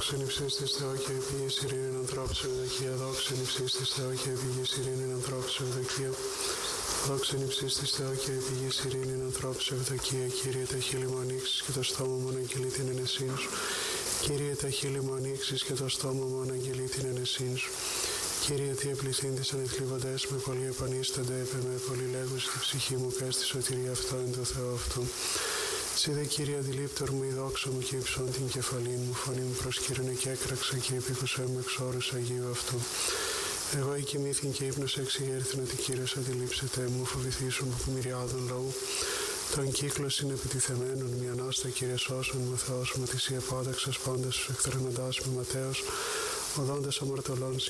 Δόξα υψίστης της Θεό και επίγης ειρήνην ανθρώπου σε ευδοκία. Δόξα υψίστης της Θεό και επίγης ειρήνην ανθρώπου σε ευδοκία. Δόξα υψίστης της Θεό και επίγης ειρήνην ανθρώπου σε ευδοκία. Κύριε, τα χείλη μου ανοίξεις και το στόμα μου αναγγελεί την ενεσύν σου. Κύριε, τα χείλη μου ανοίξεις και το στόμα μου αναγγελεί την ενεσύν σου. Κύριε, τι επληθύντες ανεθλίβοντες με πολύ επανίστανται, έπε με πολύ λέγους τη ψυχή μου, πες τη σωτηρία αυτό εν το Θεό αυτού. Σύ δε, Κύριε, αντιλήπτορ μου, η δόξα μου και υψών την κεφαλήν μου, φωνή μου προσκύρωνε και έκραξα και επίκουσα με εξ όρους Αγίου αυτού. Εγώ εκοιμήθην και ύπνος εξηγέρθην ότι Κύριος αντιλήψετε μου, φοβηθήσουν από μυριάδων λαού. Τον κύκλος είναι επιτιθεμένων, μη ανάστα Κύριε σώσον μου, Θεός μου, της η επάταξας πάντας σου εχθρενοντάς με Ματέος, οδόντας αμαρτωλών